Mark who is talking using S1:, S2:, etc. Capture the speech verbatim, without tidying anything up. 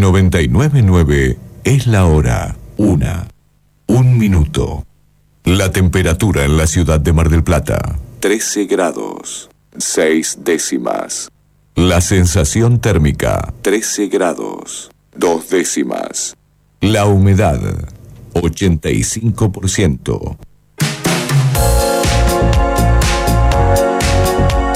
S1: noventa y nueve punto nueve es la hora. Una. Un minuto. La temperatura en la ciudad de Mar del Plata. trece grados. seis décimas. La sensación térmica. trece grados. dos décimas. La humedad. ochenta y cinco por ciento.